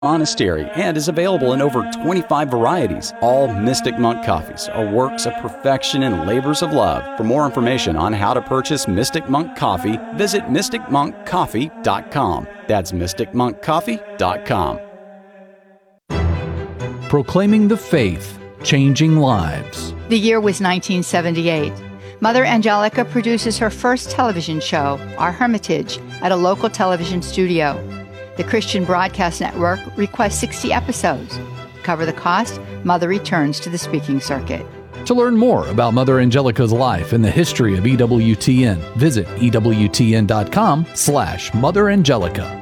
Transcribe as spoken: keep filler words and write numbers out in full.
Monastery and is available in over twenty-five varieties. All Mystic Monk coffees are works of perfection and labors of love. For more information on how to purchase Mystic Monk coffee, visit mystic monk coffee dot com. That's mystic monk coffee dot com. Proclaiming the faith, changing lives. The year was nineteen seventy-eight. Mother Angelica produces her first television show, Our Hermitage, at a local television studio. The Christian Broadcast Network requests sixty episodes. To cover the cost, Mother returns to the speaking circuit. To learn more about Mother Angelica's life and the history of E W T N, visit E W T N dot com slash Mother Angelica.